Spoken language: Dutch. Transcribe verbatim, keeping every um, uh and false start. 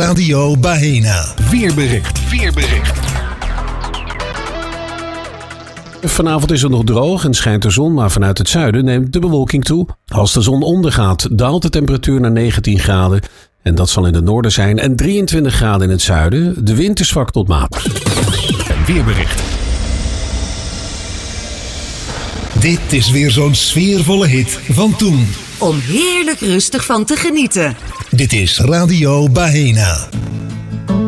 Radio Bahena. Weerbericht. Weerbericht. Vanavond is het nog droog en schijnt de zon, maar vanuit het zuiden neemt de bewolking toe. Als de zon ondergaat, daalt de temperatuur naar negentien graden. En dat zal in het noorden zijn en drieëntwintig graden in het zuiden. De wind is zwak tot matig. Weerbericht. Dit is weer zo'n sfeervolle hit van toen. Om heerlijk rustig van te genieten. Dit is Radio Bahena.